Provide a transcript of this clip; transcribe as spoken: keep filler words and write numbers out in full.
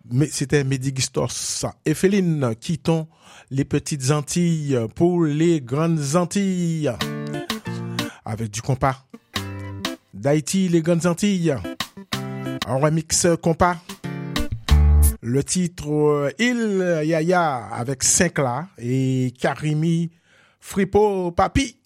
mais c'était Médigistos et Féline, quittons les petites Antilles pour les grandes Antilles. Avec du compas. D'Haïti, les grandes Antilles. Un remix compas. Le titre euh, Il Yaya avec Sinclair et Karimi Fripo Papi.